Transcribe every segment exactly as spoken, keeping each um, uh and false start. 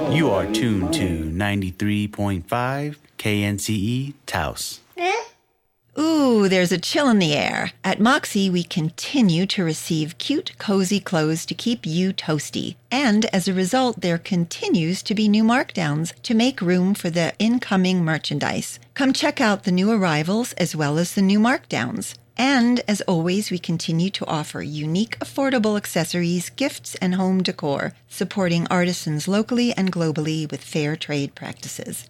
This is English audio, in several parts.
You are tuned to ninety-three point five K N C E Taos. Ooh, there's a chill in the air. At Moxie, we continue to receive cute, cozy clothes to keep you toasty. And as a result, there continues to be new markdowns to make room for the incoming merchandise. Come check out the new arrivals as well as the new markdowns. And as always, we continue to offer unique, affordable accessories, gifts, and home decor, supporting artisans locally and globally with fair trade practices.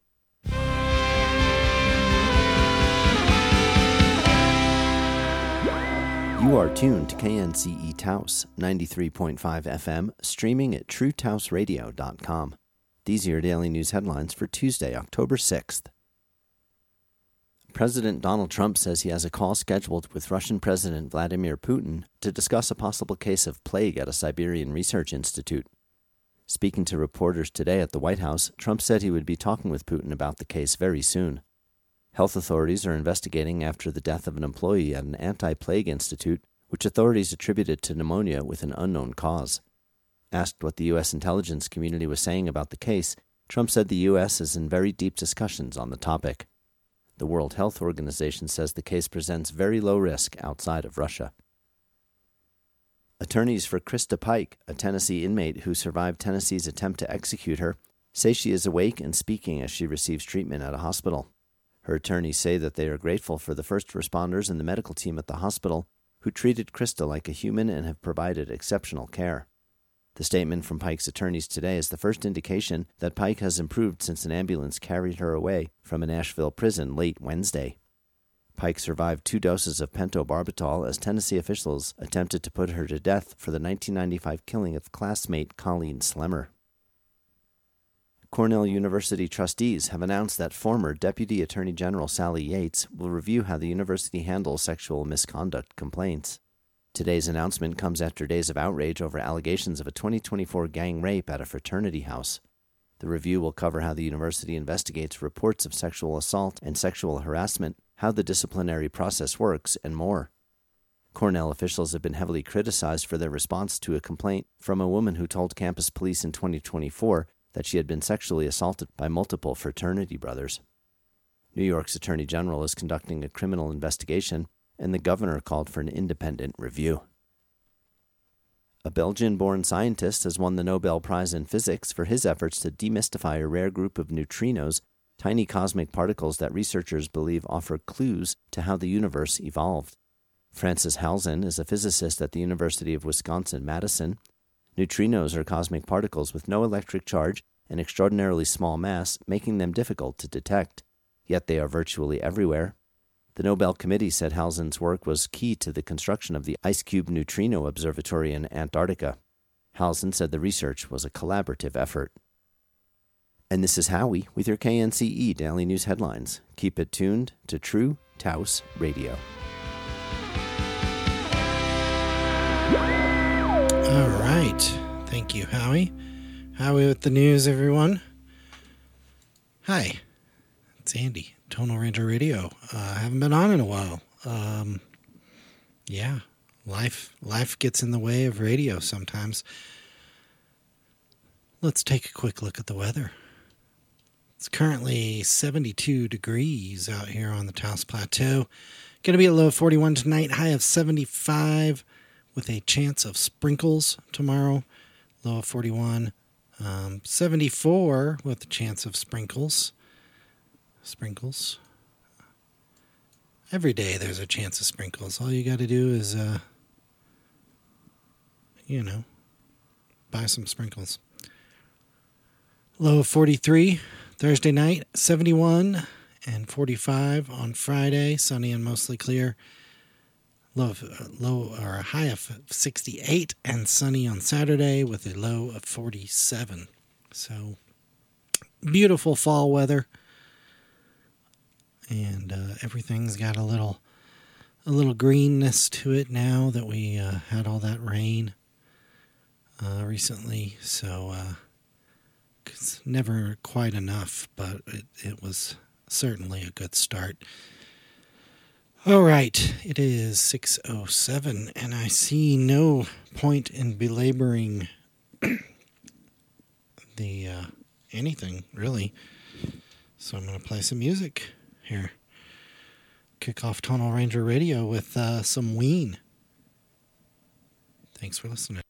You are tuned to K N C E Taos, ninety-three point five F M, streaming at true taos radio dot com. These are your daily news headlines for Tuesday, October sixth. President Donald Trump says he has a call scheduled with Russian President Vladimir Putin to discuss a possible case of plague at a Siberian research institute. Speaking to reporters today at the White House, Trump said he would be talking with Putin about the case very soon. Health authorities are investigating after the death of an employee at an anti-plague institute, which authorities attributed to pneumonia with an unknown cause. Asked what the U S intelligence community was saying about the case, Trump said the U S is in very deep discussions on the topic. The World Health Organization says the case presents very low risk outside of Russia. Attorneys for Krista Pike, a Tennessee inmate who survived Tennessee's attempt to execute her, say she is awake and speaking as she receives treatment at a hospital. Her attorneys say that they are grateful for the first responders and the medical team at the hospital who treated Krista like a human and have provided exceptional care. The statement from Pike's attorneys today is the first indication that Pike has improved since an ambulance carried her away from a Nashville prison late Wednesday. Pike survived two doses of pentobarbital as Tennessee officials attempted to put her to death for the nineteen ninety-five killing of classmate Colleen Slemmer. Cornell University trustees have announced that former Deputy Attorney General Sally Yates will review how the university handles sexual misconduct complaints. Today's announcement comes after days of outrage over allegations of a twenty twenty-four gang rape at a fraternity house. The review will cover how the university investigates reports of sexual assault and sexual harassment, how the disciplinary process works, and more. Cornell officials have been heavily criticized for their response to a complaint from a woman who told campus police in twenty twenty-four that she had been sexually assaulted by multiple fraternity brothers. New York's Attorney General is conducting a criminal investigation, and the governor called for an independent review. A Belgian-born scientist has won the Nobel Prize in Physics for his efforts to demystify a rare group of neutrinos, tiny cosmic particles that researchers believe offer clues to how the universe evolved. Francis Halzen is a physicist at the University of Wisconsin-Madison. Neutrinos are cosmic particles with no electric charge and extraordinarily small mass, making them difficult to detect. Yet they are virtually everywhere. The Nobel Committee said Halzen's work was key to the construction of the IceCube Neutrino Observatory in Antarctica. Halzen said the research was a collaborative effort. And this is Howie with your K N C E Daily News Headlines. Keep it tuned to True Taos Radio. All right. Thank you, Howie. Howie with the news, everyone. Hi. It's Andy, Tonal Ranger Radio. I uh, haven't been on in a while. Um, yeah, life life gets in the way of radio sometimes. Let's take a quick look at the weather. It's currently seventy-two degrees out here on the Taos Plateau. Going to be a low of forty-one tonight, high of seventy-five, with a chance of sprinkles tomorrow. Low of forty-one, um, seventy-four with a chance of sprinkles. Sprinkles. Every day there's a chance of sprinkles. All you got to do is, uh, you know, buy some sprinkles. Low of forty-three Thursday night, seventy-one and forty-five on Friday, sunny and mostly clear. Low, of, uh, low or a high of sixty-eight and sunny on Saturday with a low of forty-seven. So beautiful fall weather. And uh, everything's got a little a little greenness to it now that we uh, had all that rain uh, recently. So uh, it's never quite enough, but it, it was certainly a good start. All right, it is six oh seven, and I see no point in belaboring the uh, anything, really. So I'm going to play some music here. Kick off Tonal Ranger Radio with uh, some Ween. Thanks for listening.